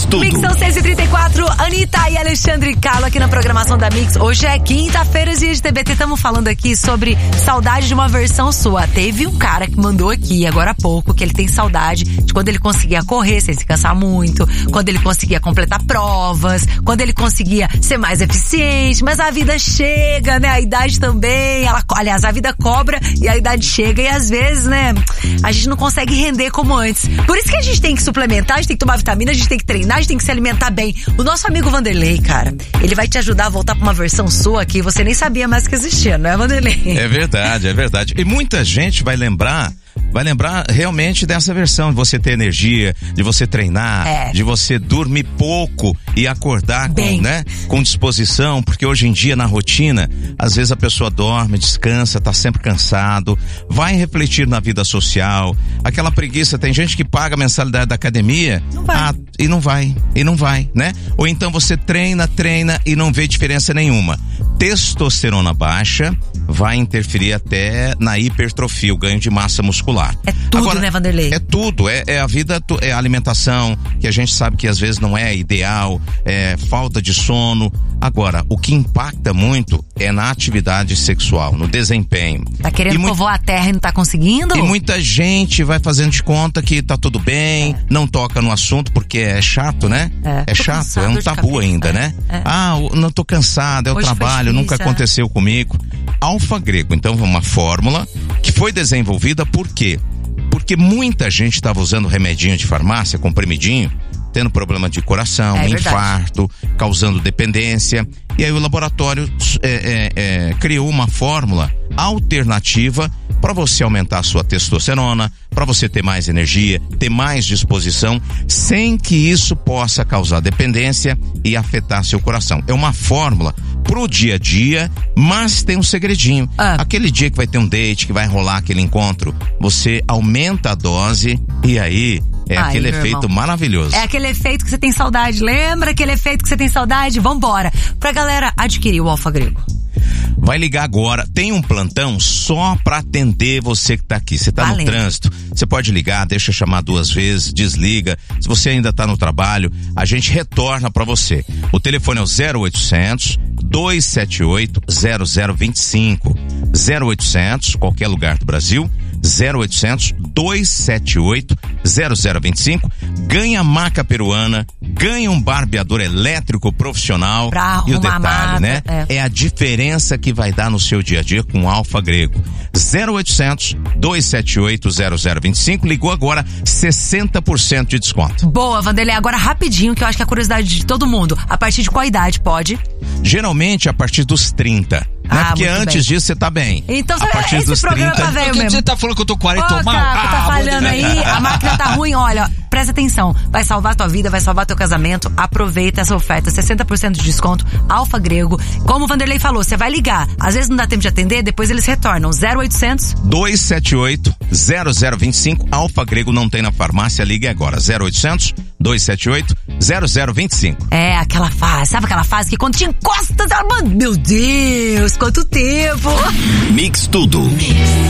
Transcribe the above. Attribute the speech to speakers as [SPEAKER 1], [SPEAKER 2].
[SPEAKER 1] Tudo.
[SPEAKER 2] Mix são 6h34, Anitta e Alexandre Carlo aqui na programação da Mix. Hoje é quinta-feira, dia de TBT. Estamos falando aqui sobre saudade de uma versão sua. Teve um cara que mandou aqui, agora há pouco, que ele tem saudade de quando ele conseguia correr sem se cansar muito, quando ele conseguia completar provas, quando ele conseguia ser mais eficiente. Mas a vida chega, né? A idade também. Aliás, a vida cobra e a idade chega. E às vezes, né, a gente não consegue render como antes. Por isso que a gente tem que suplementar, a gente tem que tomar vitamina, a gente tem que treinar, a gente tem que se alimentar bem. O nosso amigo Vanderlei, cara, ele vai te ajudar a voltar pra uma versão sua que você nem sabia mais que existia, não é, Vanderlei?
[SPEAKER 1] É verdade, é verdade. E muita gente vai lembrar realmente dessa versão, de você ter energia, de você treinar, de você dormir pouco e acordar com disposição, porque hoje em dia na rotina, às vezes a pessoa dorme, descansa, tá sempre cansado, vai refletir na vida social, aquela preguiça, tem gente que paga a mensalidade da academia e não vai, né? Ou então você treina e não vê diferença nenhuma. Testosterona baixa vai interferir até na hipertrofia, o ganho de massa muscular.
[SPEAKER 2] É tudo, agora, né, Vanderlei?
[SPEAKER 1] É tudo, é a vida, é a alimentação, que a gente sabe que às vezes não é ideal, é falta de sono. Agora, o que impacta muito é na atividade sexual, no desempenho.
[SPEAKER 2] Tá querendo povoar a terra e não tá conseguindo?
[SPEAKER 1] E muita gente vai fazendo de conta que tá tudo bem, não toca no assunto, porque é chato, né? É chato, é um tabu ainda, né? Não tô cansado, é o trabalho, nunca aconteceu comigo. Alfa Grego, então, é uma fórmula que foi desenvolvida por quê? Porque muita gente estava usando remedinho de farmácia, comprimidinho, tendo problema de coração, infarto, causando dependência. E aí o laboratório criou uma fórmula alternativa para você aumentar a sua testosterona, para você ter mais energia, ter mais disposição, sem que isso possa causar dependência e afetar seu coração. É uma fórmula pro dia a dia, mas tem um segredinho. Aquele dia que vai ter um date, que vai rolar aquele encontro, você aumenta a dose e aí aquele efeito maravilhoso. É
[SPEAKER 2] aquele efeito que você tem saudade. Lembra aquele efeito que você tem saudade? Vambora. Pra galera adquirir o Alfa Grego.
[SPEAKER 1] Vai ligar agora, tem um plantão só pra atender você que tá aqui. Você tá no trânsito, você pode ligar, deixa chamar 2 vezes, desliga. Se você ainda tá no trabalho, a gente retorna pra você. O telefone é o 0800 278 0025. 0800, qualquer lugar do Brasil. 0800 278 0025. Ganha maca peruana, ganha um barbeador elétrico profissional. E o detalhe, né? É a diferença que vai dar no seu dia a dia com o Alfa Grego. 0800 278 0025. Ligou agora, 60% de desconto.
[SPEAKER 2] Boa, Vanderlei. Agora rapidinho, que eu acho que é a curiosidade de todo mundo. A partir de qual idade pode?
[SPEAKER 1] Geralmente a partir dos 30. Não é porque antes disso você tá bem.
[SPEAKER 2] Então,
[SPEAKER 1] a partir dos 30.
[SPEAKER 2] Tá velho mesmo.
[SPEAKER 3] Você tá falando que eu tô 40 mal?
[SPEAKER 2] Tá falhando aí, a máquina tá ruim. Olha, presta atenção. Vai salvar tua vida, vai salvar teu casamento. Aproveita essa oferta. 60% de desconto. Alfa Grego. Como o Vanderlei falou, você vai ligar. Às vezes não dá tempo de atender, depois eles retornam. 0800
[SPEAKER 1] 278 0025. Alfa Grego não tem na farmácia, ligue agora. 0800 278 0025.
[SPEAKER 2] É, aquela fase, sabe aquela fase que quando te encosta, meu Deus, quanto tempo!
[SPEAKER 1] Mix tudo.